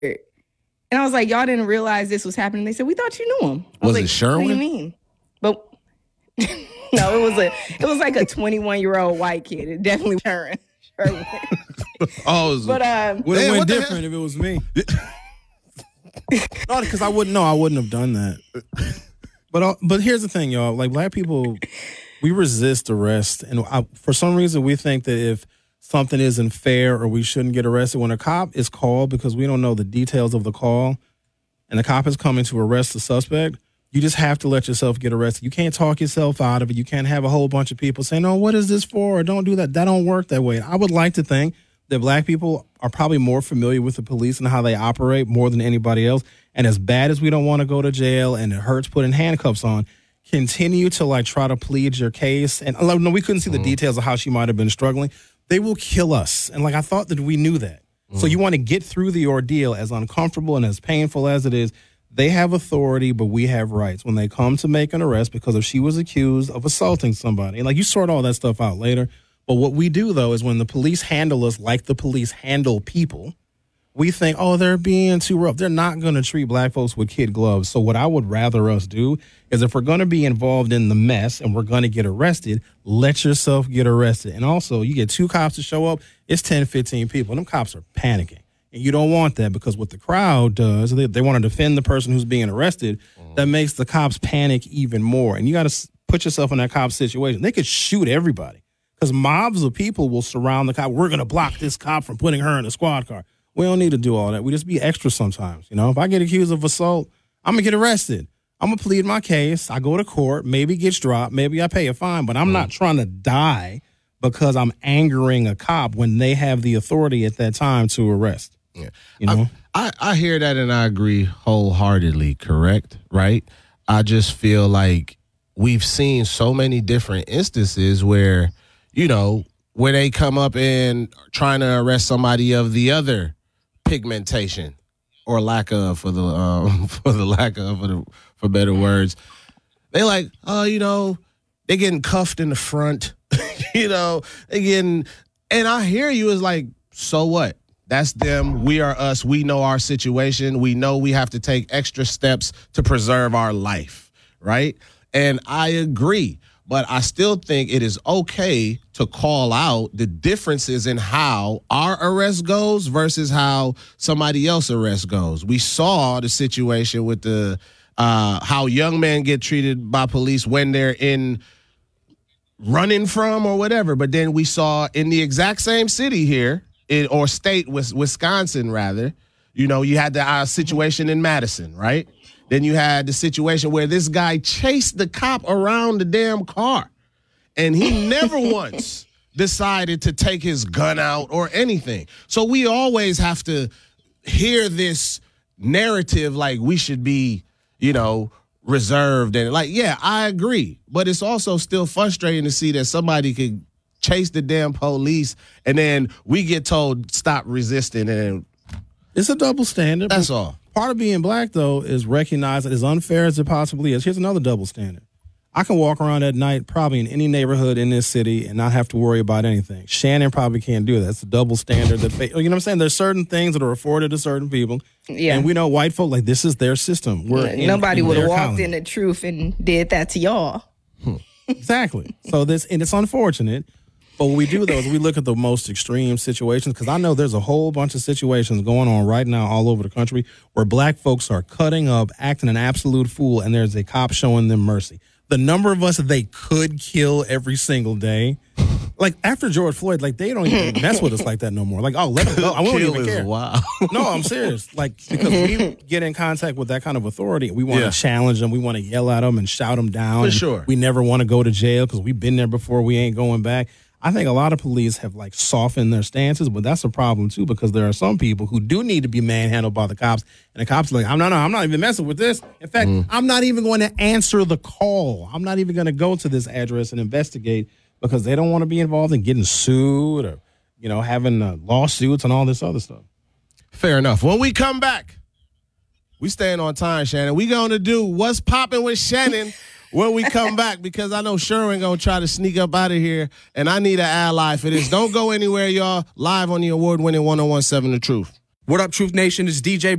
And I was like, y'all didn't realize this was happening. They said, we thought you knew him. I Was like, it Sherwin? What do you mean? But no, it was like a 21-year-old white kid. It definitely Sherwin. Oh, But would have went different if it was me. No, because I wouldn't know. I wouldn't have done that. But here's the thing, y'all. Like, black people, we resist arrest, and for some reason we think that if something isn't fair or we shouldn't get arrested, when a cop is called because we don't know the details of the call, and the cop is coming to arrest the suspect, you just have to let yourself get arrested. You can't talk yourself out of it. You can't have a whole bunch of people saying, "Oh, what is this for?" Or "Don't do that." That don't work that way. I would like to think that black people are probably more familiar with the police and how they operate more than anybody else. And as bad as we don't want to go to jail and it hurts putting handcuffs on, continue to like try to plead your case. And no, we couldn't see the details of how she might have been struggling. They will kill us. And like, I thought that we knew that. So you want to get through the ordeal, as uncomfortable and as painful as it is. They have authority, but we have rights. When they come to make an arrest, because if she was accused of assaulting somebody, and like, you sort all that stuff out later. But what we do, though, is when the police handle us like the police handle people, we think, oh, they're being too rough. They're not going to treat black folks with kid gloves. So what I would rather us do is, if we're going to be involved in the mess and we're going to get arrested, let yourself get arrested. And also, you get 2 cops to show up, it's 10, 15 people. Them cops are panicking. And you don't want that, because what the crowd does, they want to defend the person who's being arrested. That makes the cops panic even more. And you got to put yourself in that cop situation. They could shoot everybody, because mobs of people will surround the cop. We're going to block this cop from putting her in a squad car. We don't need to do all that. We just be extra sometimes. You know, if I get accused of assault, I'm going to get arrested. I'm going to plead my case. I go to court. Maybe it gets dropped. Maybe I pay a fine. But I'm not trying to die because I'm angering a cop when they have the authority at that time to arrest. Yeah. You know? I hear that, and I agree wholeheartedly, correct? Right? I just feel like we've seen so many different instances where, you know, where they come up and trying to arrest somebody of the other pigmentation or lack of, for better words. They like, oh, you know, they getting cuffed in the front, you know, they getting, and I hear you is like, so what? That's them. We are us. We know our situation. We know we have to take extra steps to preserve our life, right? And I agree. But I still think it is okay to call out the differences in how our arrest goes versus how somebody else's arrest goes. We saw the situation with the how young men get treated by police when they're in running from or whatever. But then we saw in the exact same city here, or state, Wisconsin rather, you know, you had the situation in Madison, right? Then you had the situation where this guy chased the cop around the damn car, and he never once decided to take his gun out or anything. So we always have to hear this narrative like we should be, you know, reserved. And like, yeah, I agree. But it's also still frustrating to see that somebody could chase the damn police and then we get told stop resisting. And it's a double standard. That's all. Part of being black, though, is recognize that as unfair as it possibly is. Here's another double standard. I can walk around at night probably in any neighborhood in this city and not have to worry about anything. Shannon probably can't do that. It's a double standard. You know what I'm saying? There's certain things that are afforded to certain people. Yeah. And we know white folk, like, this is their system. Nobody would have walked in the truth and did that to y'all. Exactly. So it's unfortunate. But what we do, though, is we look at the most extreme situations, because I know there's a whole bunch of situations going on right now all over the country where black folks are cutting up, acting an absolute fool, and there's a cop showing them mercy. The number of us that they could kill every single day, like after George Floyd, like they don't even mess with us like that no more. Like, oh, let them go. I won't even care. Wow. No, I'm serious. Like, because we get in contact with that kind of authority, we want to challenge them. We want to yell at them and shout them down. For sure. We never want to go to jail because we've been there before. We ain't going back. I think a lot of police have like softened their stances, but that's a problem too, because there are some people who do need to be manhandled by the cops, and the cops are like, I'm not even messing with this. In fact, I'm not even going to answer the call. I'm not even going to go to this address and investigate, because they don't want to be involved in getting sued or, you know, having lawsuits and all this other stuff. Fair enough. When we come back, we staying on time, Shannon. We going to do What's Poppin' with Shannon when we come back, because I know Sherwin going to try to sneak up out of here, and I need an ally for this. Don't go anywhere, y'all. Live on the award-winning 101.7 The Truth. What up, Truth Nation? It's DJ